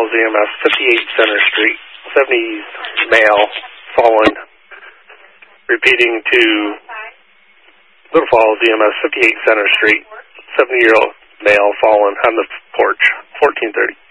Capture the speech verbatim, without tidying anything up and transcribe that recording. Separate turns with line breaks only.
Falls E M S, fifty-eight Center Street, seventy male, fallen. Repeating to Little Falls E M S, fifty-eight Center Street, seventy-year-old male, fallen on the porch, fourteen thirty.